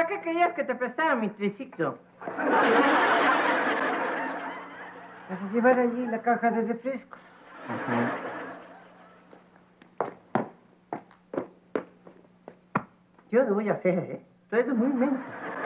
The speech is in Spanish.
¿Para qué querías que te prestara mi triciclo? Para llevar allí la caja de refrescos. Yo lo voy a hacer, ¿eh? Tú eres muy inmenso.